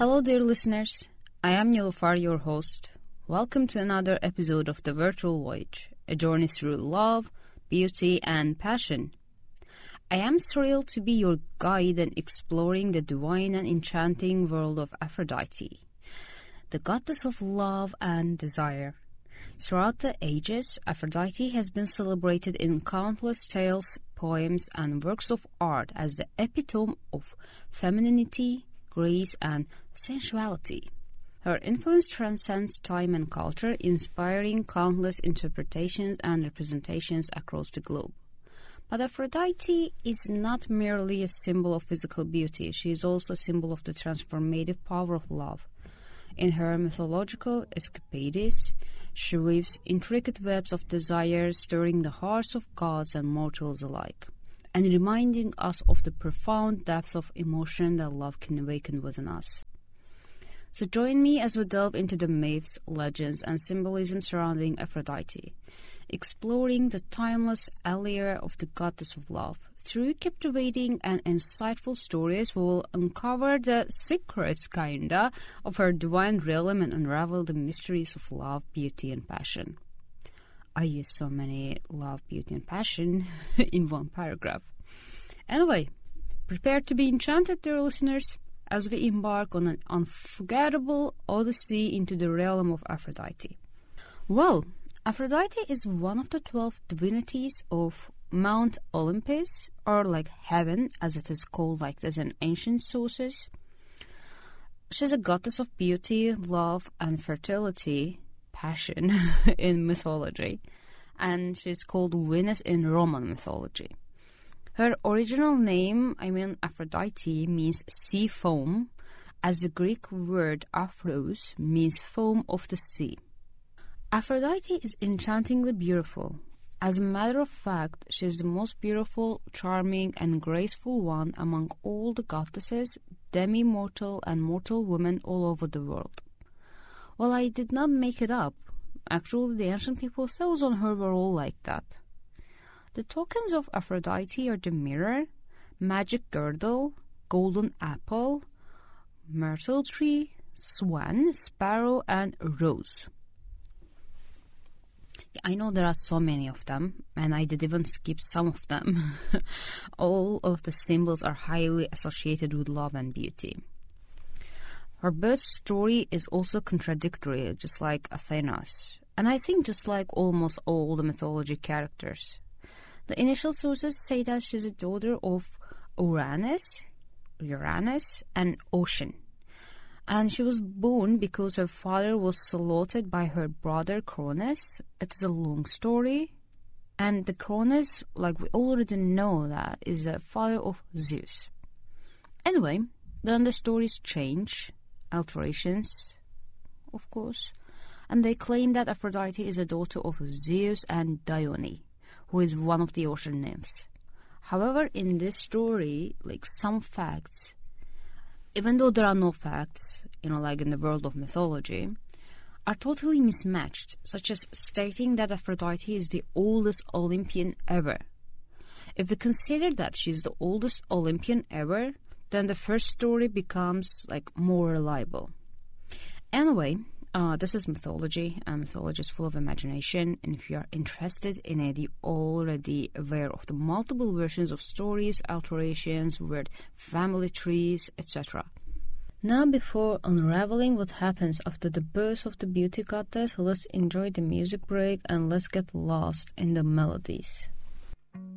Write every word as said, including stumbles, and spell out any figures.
Hello, dear listeners. I am Nilufar, your host. Welcome to another episode of The Virtual Voyage, a journey through love, beauty, and passion. I am thrilled to be your guide in exploring the divine and enchanting world of Aphrodite, the goddess of love and desire. Throughout the ages, Aphrodite has been celebrated in countless tales, poems, and works of art as the epitome of femininity, grace, and sensuality. Her influence transcends time and culture, inspiring countless interpretations and representations across the globe. But Aphrodite is not merely a symbol of physical beauty. She is also a symbol of the transformative power of love. In her mythological escapades, she weaves intricate webs of desire, stirring the hearts of gods and mortals alike, and reminding us of the profound depth of emotion that love can awaken within us. So join me as we delve into the myths, legends, and symbolism surrounding Aphrodite, exploring the timeless allure of the goddess of love. Through captivating and insightful stories, we will uncover the secrets, kinda, of her divine realm and unravel the mysteries of love, beauty, and passion. I use so many love, beauty, and passion in one paragraph. Anyway, prepare to be enchanted, dear listeners, as we embark on an unforgettable odyssey into the realm of Aphrodite. Well, Aphrodite is one of the twelve divinities of Mount Olympus, or like heaven, as it is called like this in ancient sources. She's a goddess of beauty, love, and fertility, passion in mythology, and she's called Venus in Roman mythology. Her original name, I mean Aphrodite, means sea foam, as the Greek word aphros means foam of the sea. Aphrodite is enchantingly beautiful. As a matter of fact, she is the most beautiful, charming, and graceful one among all the goddesses, demi-mortal and mortal women all over the world. Well, I did not make it up. Actually, the ancient people's thoughts on her were all like that. The tokens of Aphrodite are the mirror, magic girdle, golden apple, myrtle tree, swan, sparrow, and rose. I know there are so many of them, and I did even skip some of them. All of the symbols are highly associated with love and beauty. Her birth story is also contradictory, just like Athena's, and I think just like almost all the mythology characters. The initial sources say that she's a daughter of Uranus, Uranus, and Ocean. And she was born because her father was slaughtered by her brother Cronus. It is a long story. And the Cronus, like we already know that, is the father of Zeus. Anyway, then the stories change, alterations, of course. And they claim that Aphrodite is a daughter of Zeus and Dione, who is one of the ocean nymphs. However, in this story, like some facts, even though there are no facts, you know, like in the world of mythology, are totally mismatched, such as stating that Aphrodite is the oldest Olympian ever. If we consider that she's the oldest Olympian ever, then the first story becomes, like, more reliable. Anyway, uh, this is mythology, and mythology is full of imagination, and if you are interested in it, you're already aware of the multiple versions of stories, alterations, weird family trees, et cetera. Now, before unraveling what happens after the birth of the beauty goddess, let's enjoy the music break and let's get lost in the melodies.